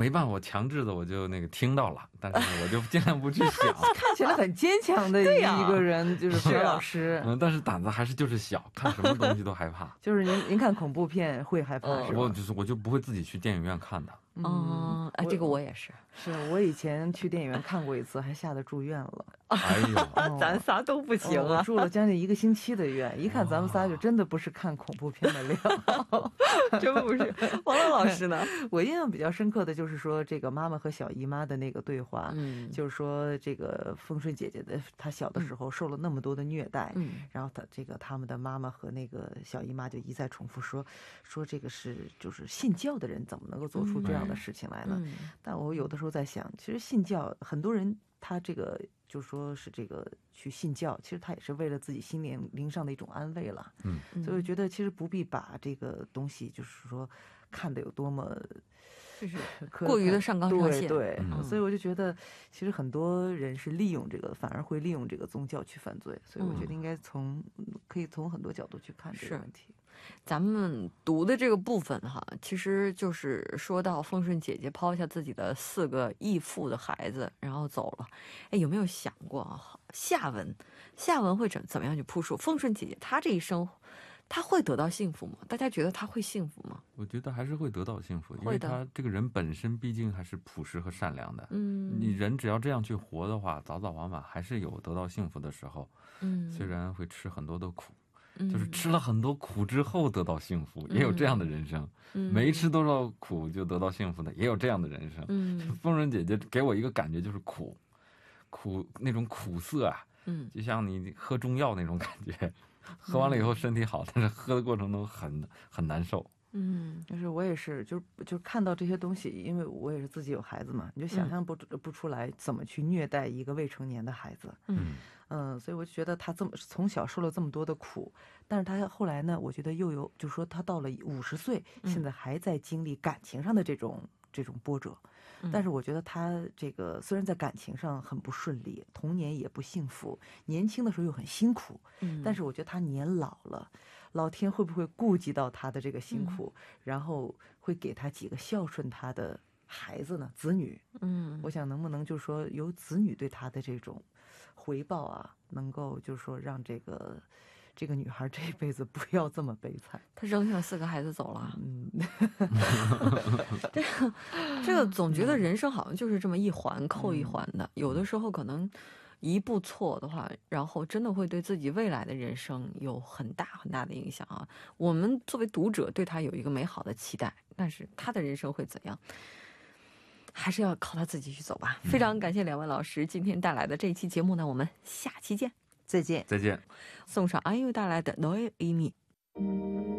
办法，我强制的我就那个听到了，但是我就尽量不去想。 看起来很坚强的一个人，就是裴老师。 但是胆子还是就是小，看什么东西都害怕。 就是您看恐怖片会害怕是吧？ 我就不会自己去电影院看的。 这个我也是。 是我以前去电影院看过一次，还吓得住院了。 哎呦， 咱仨都不行啊！ 我住了将近1个星期的院，一看咱们仨就真的不是看恐怖片的料。 真不是。王乐老师呢？ 我印象比较深刻的就是说，这个妈妈和小姨妈的那个对话，就是说这个丰顺姐姐的她小的时候受了那么多的虐待，然后他们的妈妈和那个小姨妈就一再重复说这个就是信教的人怎么能够做出这样的事情来呢？但我有的时候在想，其实信教很多人他这个就说是这个去信教，其实他也是为了自己心灵上的一种安慰了。所以我觉得其实不必把这个东西就是说看得有多么就是过于的上纲上线。 对，所以我就觉得其实很多人是利用这个，反而会利用这个宗教去犯罪。所以我觉得应该可以从很多角度去看这个问题。 咱们读的这个部分哈，其实就是说到丰顺姐姐抛下自己的4个义父的孩子然后走了。有没有想过下文会怎么样去铺述丰顺姐姐她这一生，她会得到幸福吗？大家觉得她会幸福吗？ 我觉得还是会得到幸福，因为她这个人本身毕竟还是朴实和善良的。你人只要这样去活的话，早早晚晚还是有得到幸福的时候。虽然会吃很多的苦，就是吃了很多苦之后得到幸福，也有这样的人生。没吃多少苦就得到幸福的，也有这样的人生。丰顺姐姐给我一个感觉就是苦那种苦涩啊，就像你喝中药那种感觉，喝完了以后身体好，但是喝的过程中很难受。 就是我也是，就看到这些东西，因为我也是自己有孩子嘛，你就想象不出来怎么去虐待一个未成年的孩子。所以我就觉得他从小受了这么多的苦，但是他后来呢，我觉得又有，就是说他到了50岁，现在还在经历感情上的这种波折。但是我觉得他这个虽然在感情上很不顺利，童年也不幸福，年轻的时候又很辛苦，但是我觉得他年老了，老天会不会顾及到他的这个辛苦，然后会给他几个孝顺他的孩子呢？子女。我想能不能就是说由子女对他的这种回报啊，能够就是说让这个女孩这一辈子不要这么悲惨。 她扔下了4个孩子走了。这个总觉得人生好像就是这么一环扣一环的，有的时候可能一步错的话，然后真的会对自己未来的人生有很大很大的影响啊。我们作为读者对他有一个美好的期待，但是他的人生会怎样，还是要靠他自己去走吧。非常感谢2位老师今天带来的这一期节目呢，我们下期见。 再见。 再见。 送上安又带来的 너의 의미。